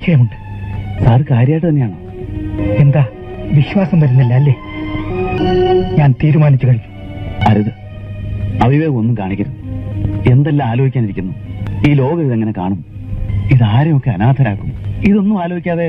നിശ്ചയമുണ്ട്. Sir കാര്യമായിട്ട് തന്നെയാണോ? എന്താ വിശ്വാസം വരുന്നില്ല അല്ലേ? ഞാൻ തീരുമാനിച്ചു കഴിഞ്ഞു. അരുത്, അവിവേകം ഒന്നും കാണിക്കരുത്. എന്തെല്ലാം ആലോചിക്കാനിരിക്കുന്നു. ഈ ലോകം ഇതെങ്ങനെ കാണും? ഇതാരെയൊക്കെ അനാഥരാക്കും. ഇതൊന്നും ആലോചിക്കാതെ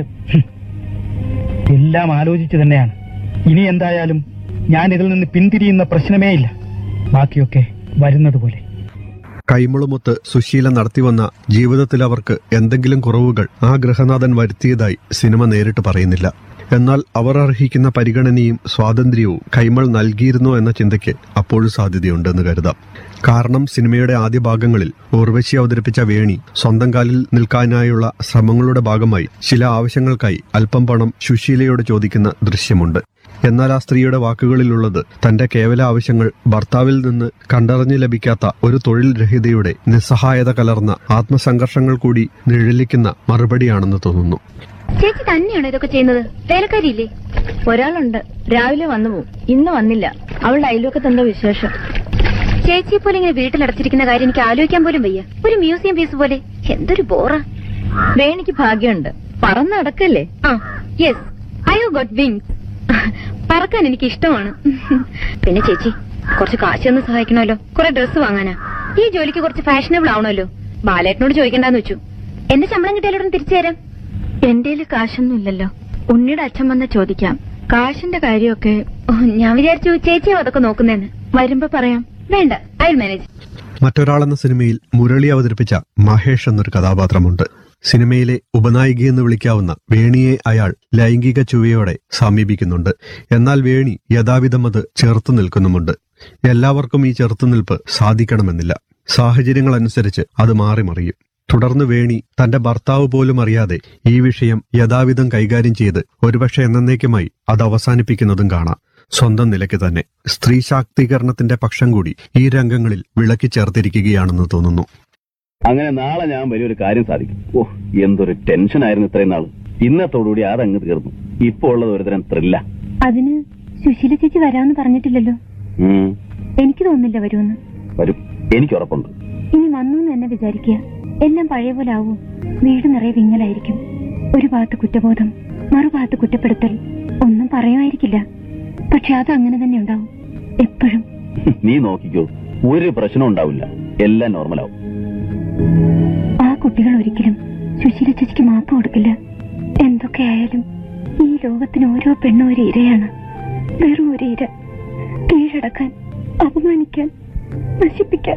എല്ലാം ആലോചിച്ചു തന്നെയാണ്. ഇനി എന്തായാലും ഞാൻ ഇതിൽ നിന്ന് പിന്തിരിയുന്ന പ്രശ്നമേ ഇല്ല. ബാക്കിയൊക്കെ വരുന്നത് പോലെ. കൈമളുമൊത്ത് സുശീല നടത്തിവന്ന ജീവിതത്തിൽ അവർക്ക് എന്തെങ്കിലും കുറവുകൾ ആ ഗൃഹനാഥൻ വരുത്തിയതായി സിനിമ നേരിട്ട് പറയുന്നില്ല. എന്നാൽ അവർ അർഹിക്കുന്ന പരിഗണനയും സ്വാതന്ത്ര്യവും കൈമൾ നൽകിയിരുന്നോ എന്ന ചിന്തയ്ക്ക് അപ്പോഴും സാധ്യതയുണ്ടെന്ന് കരുതാം. കാരണം സിനിമയുടെ ആദ്യ ഭാഗങ്ങളിൽ ഉർവശി അവതരിപ്പിച്ച വേണി സ്വന്തം കാലിൽ നിൽക്കാനായുള്ള ശ്രമങ്ങളുടെ ഭാഗമായി ചില ആവശ്യങ്ങൾക്കായി അല്പം പണം സുശീലയോട് ചോദിക്കുന്ന ദൃശ്യമുണ്ട്. എന്നാൽ ആ സ്ത്രീയുടെ വാക്കുകളിലുള്ളത് തന്റെ കേവല ആവശ്യങ്ങൾ ഭർത്താവിൽ നിന്ന് കണ്ടറിഞ്ഞു ലഭിക്കാത്ത ഒരു തൊഴിൽ രഹിതയുടെ നിസ്സഹായത കലർന്ന ആത്മസംഘർഷങ്ങൾ കൂടി നിഴലിക്കുന്ന മറുപടിയാണെന്ന് തോന്നുന്നു. ചേച്ചി തന്നെയാണോ ഇതൊക്കെ ചെയ്യുന്നത്? വേലക്കാരിയില്ലേ? ഒരാളുണ്ട്, രാവിലെ വന്നു പോവും. ഇന്ന് വന്നില്ല. അവളുടെ അയൽവക്കത്ത് എന്തോ വിശേഷം. ചേച്ചിയെ പോലെ ഇങ്ങനെ വീട്ടിലടച്ചിരിക്കുന്ന കാര്യം എനിക്ക് ആലോചിക്കാൻ പോലും വയ്യ. ഒരു മ്യൂസിയം പീസ് പോലെ. എന്തൊരു ബോറാ. വേണിക്ക് ഭാഗ്യമുണ്ട്, പറന്ന് നടക്കല്ലേ. Yes, I have got wings. പറക്കാൻ എനിക്ക് ഇഷ്ടമാണ്. പിന്നെ ചേച്ചി കുറച്ച് കാശ് ഒന്ന് സഹായിക്കണമല്ലോ. കുറെ ഡ്രസ്സ് വാങ്ങാനാ. ഈ ജോലിക്ക് കുറച്ച് ഫാഷനബിൾ ആവണമല്ലോ. ബാലേട്ടനോട് ചോദിക്കണ്ടെന്ന് വെച്ചു. എന്റെ ശമ്പളം കിട്ടിയാലോടെ തിരിച്ചു തരാം. എന്റേല് കാശൊന്നുമില്ലല്ലോ. ഉണ്ണിയുടെ അച്ഛൻ വന്ന് ചോദിക്കാം. കാശിന്റെ കാര്യമൊക്കെ ഞാൻ വിചാരിച്ചു ചേച്ചിയോ അതൊക്കെ നോക്കുന്നേന്ന്. വരുമ്പോ പറയാം. വേണ്ട, ഐ വിൽ മാനേജ്. മറ്റൊരാളെന്ന സിനിമയിൽ മുരളി അവതരിപ്പിച്ച മഹേഷ് എന്നൊരു കഥാപാത്രമുണ്ട്. സിനിമയിലെ ഉപനായികയെന്ന് വിളിക്കാവുന്ന വേണിയെ അയാൾ ലൈംഗിക ചുവയോടെ സമീപിക്കുന്നുണ്ട്. എന്നാൽ വേണി യഥാവിധം അത് ചെറുത്തു നിൽക്കുന്നുമുണ്ട്. എല്ലാവർക്കും ഈ ചെറുത്തുനിൽപ്പ് സാധിക്കണമെന്നില്ല. സാഹചര്യങ്ങളനുസരിച്ച് അത് മാറി മറിയും. തുടർന്ന് വേണി തന്റെ ഭർത്താവ് പോലും അറിയാതെ ഈ വിഷയം യഥാവിധം കൈകാര്യം ചെയ്ത് ഒരുപക്ഷെ എന്നേക്കുമായി അത് അവസാനിപ്പിക്കുന്നതും കാണാം. സ്വന്തം നിലയ്ക്ക് തന്നെ സ്ത്രീ ശാക്തീകരണത്തിന്റെ പക്ഷം കൂടി ഈ രംഗങ്ങളിൽ വിളക്കി ചേർത്തിരിക്കുകയാണെന്ന് തോന്നുന്നു. അങ്ങനെ നാളെ ഞാൻ വലിയൊരു കാര്യം സാധിക്കും. എന്തൊരു ടെൻഷനായിരുന്നു ഇത്രയും നാൾ. ഇന്നത്തോടുകൂടി അതങ്ങ് തീർന്നു. ഇപ്പോ ഉള്ളത് ഒരുതരം ത്രില്ല. അതിന് സുശീല ചേച്ചി വരാമെന്ന് പറഞ്ഞിട്ടില്ലല്ലോ. എനിക്ക് തോന്നുന്നില്ല വരുമെന്ന്. വരും, എനിക്ക് ഉറപ്പുണ്ട്. ഇനി വന്നു എന്ന് തന്നെ വിചാരിക്കുക. എല്ലാം പഴയ പോലെ ആവും. വീട് നിറയെ വിങ്ങലായിരിക്കും. ഒരു ഭാഗത്ത് കുറ്റബോധം, മറുഭാഗത്ത് കുറ്റപ്പെടുത്തൽ. ഒന്നും പറയുമായിരിക്കില്ല, പക്ഷെ അത് അങ്ങനെ തന്നെ ഉണ്ടാവും എപ്പോഴും. നീ നോക്കിക്കോ, ഒരു പ്രശ്നം ഉണ്ടാവില്ല. എല്ലാം നോർമലാവും. ആ കുട്ടികൾ ഒരിക്കലും സുശീല ചേച്ചിക്ക് മാപ്പ് കൊടുക്കില്ല. എന്തൊക്കെയായാലും ഈ ലോകത്തിന് ഓരോ പെണ്ണും ഒരു ഇരയാണ്. വെറും ഒരു ഇര. കീഴടക്കാൻ, അപമാനിക്കാൻ, നശിപ്പിക്കാൻ.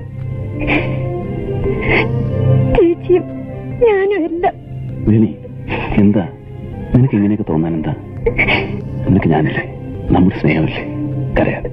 ചേച്ചിയും ഞാനും എല്ലാം. എന്താ നിനക്ക് ഇങ്ങനെയൊക്കെ തോന്നാൻ? എന്താ നിനക്ക് ഞാനില്ലേ? നമ്മുടെ സ്നേഹമില്ലേ? കരയാതെ.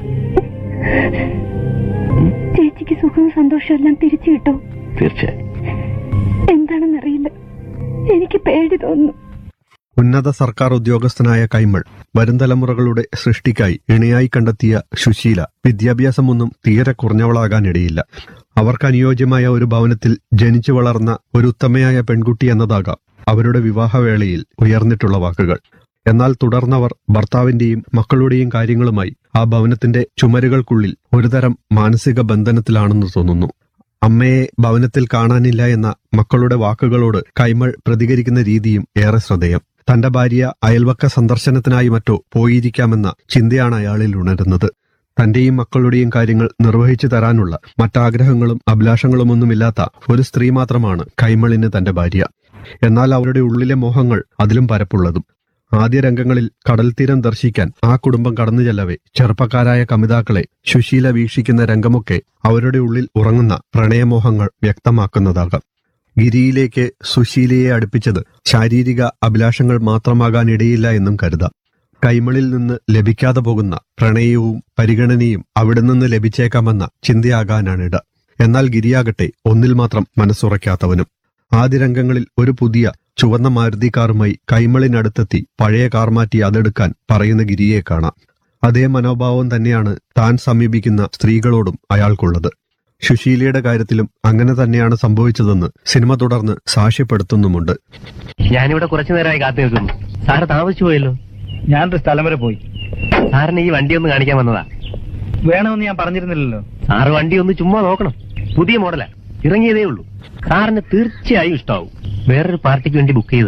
ചേച്ചിക്ക് സുഖവും സന്തോഷവും എല്ലാം തിരിച്ചു കിട്ടോ? തീർച്ചയായും. എന്താണെന്നറിയില്ല, എനിക്ക് പേടി തോന്നുന്നു. ഉന്നത സർക്കാർ ഉദ്യോഗസ്ഥനായ കൈമൾ വരും തലമുറകളുടെ സൃഷ്ടിക്കായി ഇണയായി കണ്ടെത്തിയ സുശീല വിദ്യാഭ്യാസമൊന്നും തീരെ കുറഞ്ഞവളാകാനിടയില്ല. അവർക്ക് അനുയോജ്യമായ ഒരു ഭവനത്തിൽ ജനിച്ചു വളർന്ന ഒരു ഉത്തമയായ പെൺകുട്ടി എന്നതാകാം അവരുടെ വിവാഹവേളയിൽ ഉയർന്നിട്ടുള്ള വാക്കുകൾ. എന്നാൽ തുടർന്നവർ ഭർത്താവിന്റെയും മക്കളുടെയും കാര്യങ്ങളുമായി ആ ഭവനത്തിന്റെ ചുമരുകൾക്കുള്ളിൽ ഒരുതരം മാനസിക ബന്ധനത്തിലാണെന്ന് തോന്നുന്നു. അമ്മയെ ഭവനത്തിൽ കാണാനില്ല എന്ന മക്കളുടെ വാക്കുകളോട് കൈമൾ പ്രതികരിക്കുന്ന രീതിയും ഏറെ ശ്രദ്ധേയം. തന്റെ ഭാര്യ അയൽവക്ക സന്ദർശനത്തിനായി മറ്റോ പോയിരിക്കാമെന്ന ചിന്തയാണ് അയാളിൽ ഉണരുന്നത്. തന്റെയും മക്കളുടെയും കാര്യങ്ങൾ നിർവഹിച്ചു തരാനുള്ള മറ്റാഗ്രഹങ്ങളും അഭിലാഷങ്ങളുമൊന്നുമില്ലാത്ത ഒരു സ്ത്രീ മാത്രമാണ് കൈമളിന് തന്റെ ഭാര്യ. എന്നാൽ അവരുടെ ഉള്ളിലെ മോഹങ്ങൾ അതിലും പരപ്പുള്ളതും. ആദ്യ രംഗങ്ങളിൽ കടൽത്തീരം ദർശിക്കാൻ ആ കുടുംബം കടന്നു ചെല്ലവേ ചെറുപ്പക്കാരായ കമിതാക്കളെ സുശീല വീക്ഷിക്കുന്ന രംഗമൊക്കെ അവരുടെ ഉള്ളിൽ ഉറങ്ങുന്ന പ്രണയമോഹങ്ങൾ വ്യക്തമാക്കുന്നതാകാം. ഗിരിയിലേക്ക് സുശീലയെ അടുപ്പിച്ചത് ശാരീരിക അഭിലാഷങ്ങൾ മാത്രമാകാനിടയില്ല എന്നും കരുതാം. കൈമളിൽ നിന്ന് ലഭിക്കാതെ പോകുന്ന പ്രണയവും പരിഗണനയും അവിടെ നിന്ന് ലഭിച്ചേക്കാമെന്ന ചിന്തയാകാനാണിട. എന്നാൽ ഗിരിയാകട്ടെ ഒന്നിൽ മാത്രം മനസ്സുറയ്ക്കാത്തവനും. ആദ്യ രംഗങ്ങളിൽ ഒരു പുതിയ ചുവന്ന മാരുതി കാറുമായി കൈമളിനടുത്തെത്തി പഴയ കാർ മാറ്റി അതെടുക്കാൻ പറയുന്ന ഗിരിയെ കാണാം. അതേ മനോഭാവം തന്നെയാണ് താൻ സമീപിക്കുന്ന സ്ത്രീകളോടും അയാൾക്കുള്ളത്. സുശീലയുടെ കാര്യത്തിലും അങ്ങനെ തന്നെയാണ് സംഭവിച്ചതെന്ന് സിനിമ തുടർന്ന് സാക്ഷ്യപ്പെടുത്തുന്നുമുണ്ട്. ഞാനിവിടെ കുറച്ചു നേരമായി കാത്തു നിൽക്കുന്നു. സാറ് താമസിച്ചു പോയല്ലോ. ഞാനൊരു സ്ഥലം വരെ പോയി. സാറിന് ഈ വണ്ടി ഒന്ന് കാണിക്കാൻ വന്നതാ. വേണമെന്ന് ഞാൻ പറഞ്ഞിരുന്നില്ലല്ലോ. സാറ് വണ്ടി ഒന്ന് ചുമ്മാ നോക്കണം. പുതിയ മോഡലാ, ഇറങ്ങിയതേ ഉള്ളൂ. സാറിന് തീർച്ചയായും ഇഷ്ടാവും. വേറൊരു പാർട്ടിക്ക് വേണ്ടി ബുക്ക് ചെയ്ത്